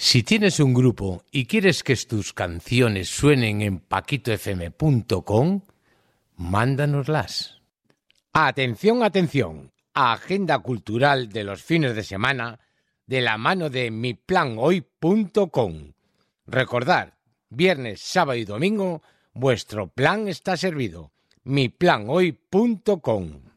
Si tienes un grupo y quieres que tus canciones suenen en paquitofm.com, mándanoslas. Atención, atención. Agenda cultural de los fines de semana de la mano de miplanoy.com. Recordad, viernes, sábado y domingo, vuestro plan está servido. miplanoy.com.